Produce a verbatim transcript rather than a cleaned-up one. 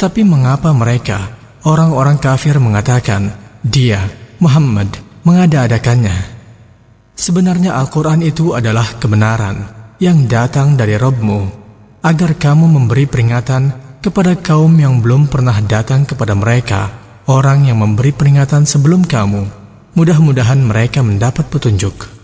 Tetapi mengapa mereka, orang-orang kafir, mengatakan, dia, Muhammad, mengada-adakannya? Sebenarnya Al-Quran itu adalah kebenaran yang datang dari Rabb-Mu, agar kamu memberi peringatan kepada kaum yang belum pernah datang kepada mereka, orang yang memberi peringatan sebelum kamu. Mudah-mudahan mereka mendapat petunjuk.